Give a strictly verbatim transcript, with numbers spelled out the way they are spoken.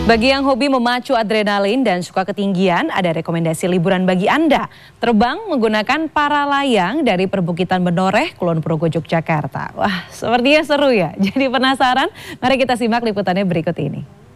Bagi yang hobi memacu adrenalin dan suka ketinggian, ada rekomendasi liburan bagi Anda. Terbang menggunakan para layang dari perbukitan Menoreh, Kulon Progo, Yogyakarta. Wah, sepertinya seru ya. Jadi penasaran? Mari kita simak liputannya berikut ini.